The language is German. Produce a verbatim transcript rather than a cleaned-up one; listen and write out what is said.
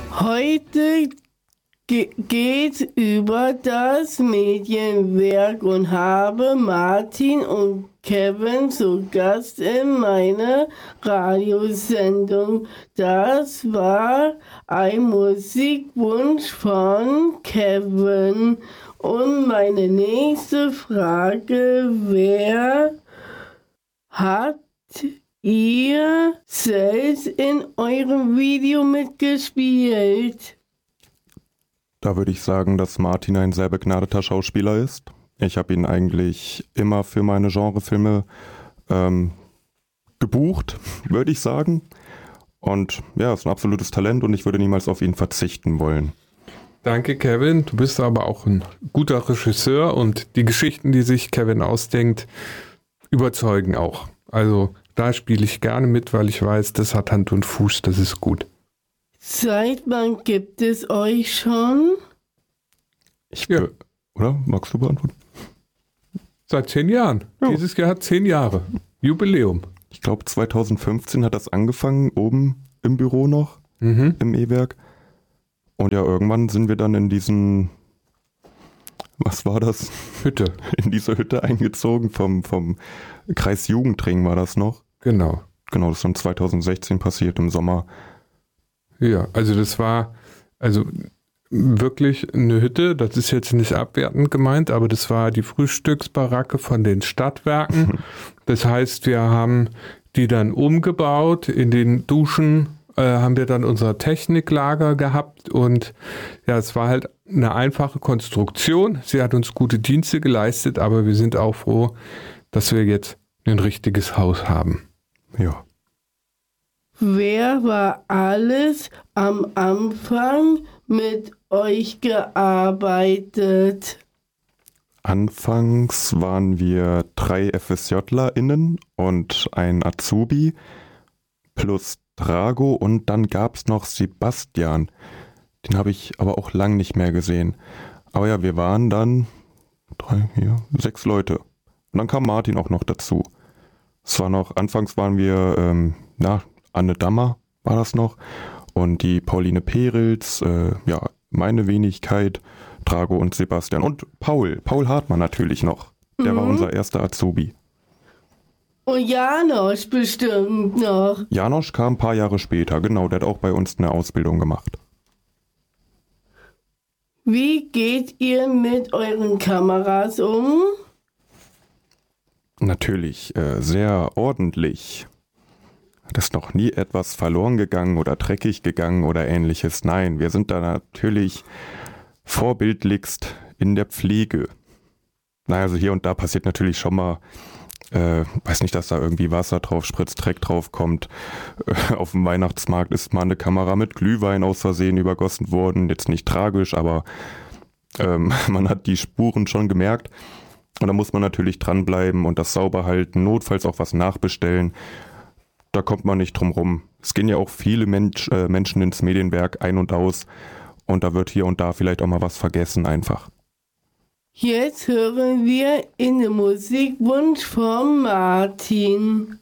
Heute ge- geht über das Medienwerk und habe Martin und Kevin zu Gast in meiner Radiosendung. Das war ein Musikwunsch von Kevin. Und meine nächste Frage wäre, hat ihr selbst in eurem Video mitgespielt? Da würde ich sagen, dass Martin ein sehr begnadeter Schauspieler ist. Ich habe ihn eigentlich immer für meine Genrefilme ähm, gebucht, würde ich sagen. Und ja, ist ein absolutes Talent und ich würde niemals auf ihn verzichten wollen. Danke, Kevin. Du bist aber auch ein guter Regisseur und die Geschichten, die sich Kevin ausdenkt, überzeugen auch. Also da spiele ich gerne mit, weil ich weiß, das hat Hand und Fuß, das ist gut. Seit wann gibt es euch schon? Ich ja. Oder? Magst du beantworten? Seit zehn Jahren. Ja. Dieses Jahr hat zehn Jahre. Jubiläum. Ich glaube zweitausendfünfzehn hat das angefangen, oben im Büro noch, mhm. im E-Werk. Und ja, irgendwann sind wir dann in diesen, was war das? Hütte. In diese Hütte eingezogen, vom, vom Kreis Jugendring war das noch. Genau. Genau, das ist dann zweitausendsechzehn passiert im Sommer. Ja, also das war also wirklich eine Hütte, das ist jetzt nicht abwertend gemeint, aber das war die Frühstücksbaracke von den Stadtwerken. Das heißt, wir haben die dann umgebaut, in den Duschen äh, haben wir dann unser Techniklager gehabt und ja, es war halt eine einfache Konstruktion. Sie hat uns gute Dienste geleistet, aber wir sind auch froh, dass wir jetzt ein richtiges Haus haben. Ja. Wer war alles am Anfang mit euch gearbeitet? Anfangs waren wir drei FSJlerInnen und ein Azubi plus Drago und dann gab es noch Sebastian. Den habe ich aber auch lang nicht mehr gesehen. Aber ja, wir waren dann drei, vier, sechs Leute. Und dann kam Martin auch noch dazu. Es war noch, anfangs waren wir, ähm, na, Anne Dammer war das noch und die Pauline Perils, äh, ja, meine Wenigkeit, Drago und Sebastian und Paul, Paul Hartmann natürlich noch. Der mhm. war unser erster Azubi. Und Janosch bestimmt noch. Janosch kam ein paar Jahre später, genau, der hat auch bei uns eine Ausbildung gemacht. Wie geht ihr mit euren Kameras um? Natürlich, äh, sehr ordentlich. Da ist noch nie etwas verloren gegangen oder dreckig gegangen oder ähnliches. Nein, wir sind da natürlich vorbildlichst in der Pflege. Naja, also hier und da passiert natürlich schon mal, äh, weiß nicht, dass da irgendwie Wasser drauf spritzt, Dreck drauf kommt. Äh, auf dem Weihnachtsmarkt ist mal eine Kamera mit Glühwein aus Versehen übergossen worden. Jetzt nicht tragisch, aber ähm, man hat die Spuren schon gemerkt. Und da muss man natürlich dranbleiben und das sauber halten, notfalls auch was nachbestellen. Da kommt man nicht drum rum. Es gehen ja auch viele Mensch, äh, Menschen ins Medienwerk ein und aus und da wird hier und da vielleicht auch mal was vergessen einfach. Jetzt hören wir in den Musikwunsch von Martin.